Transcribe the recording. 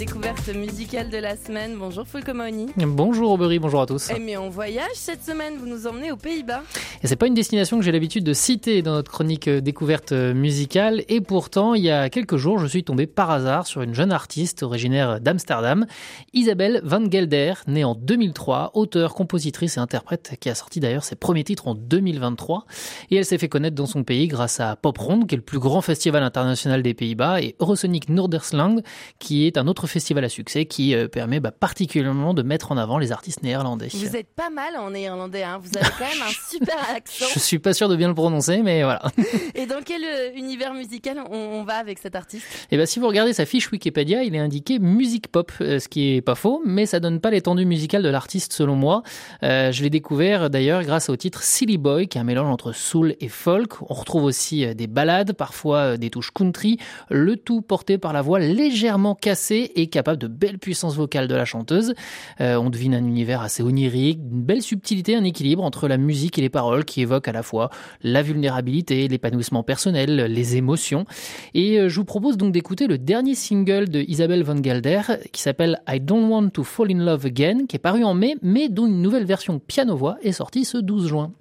Découverte musicale de la semaine. Bonjour Folco Maoni. Bonjour Aubery, bonjour à tous. Mais on voyage cette semaine, vous nous emmenez aux Pays-Bas. Et c'est pas une destination que j'ai l'habitude de citer dans notre chronique découverte musicale, et pourtant il y a quelques jours je suis tombé par hasard sur une jeune artiste originaire d'Amsterdam, Isabelle van Gelder, née en 2003, auteure, compositrice et interprète qui a sorti d'ailleurs ses premiers titres en 2023, et elle s'est fait connaître dans son pays grâce à Pop Ronde, qui est le plus grand festival international des Pays-Bas, et Eurosonic Noorderslang, qui est un autre festival à succès qui permet particulièrement de mettre en avant les artistes néerlandais. Vous êtes pas mal en néerlandais, hein. Vous avez quand même un super accent. Je suis pas sûr de bien le prononcer, mais voilà. Et dans quel univers musical on va avec cet artiste ? Et si vous regardez sa fiche Wikipédia, il est indiqué musique pop, ce qui est pas faux, mais ça donne pas l'étendue musicale de l'artiste selon moi. Je l'ai découvert d'ailleurs grâce au titre Silly Boy, qui est un mélange entre soul et folk. On retrouve aussi des ballades, parfois des touches country, le tout porté par la voix légèrement cassée et capable de belle puissance vocale de la chanteuse. On devine un univers assez onirique, une belle subtilité, un équilibre entre la musique et les paroles qui évoquent à la fois la vulnérabilité, l'épanouissement personnel, les émotions. Et je vous propose donc d'écouter le dernier single de Isabelle van Gelder qui s'appelle I Don't Want to Fall in Love Again, qui est paru en mai, mais dont une nouvelle version piano-voix est sortie ce 12 juin.